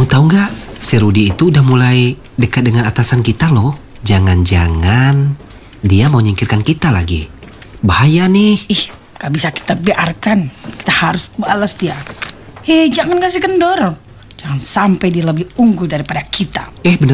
tahu nggak, si Rudy itu udah mulai dekat dengan atasan kita loh. Jangan-jangan dia mau nyingkirkan kita lagi. Bahaya nih. Ih, gak bisa kita biarkan. Kita harus balas dia. Jangan kasih kendor. Jangan sampai dia lebih unggul daripada kita. Bener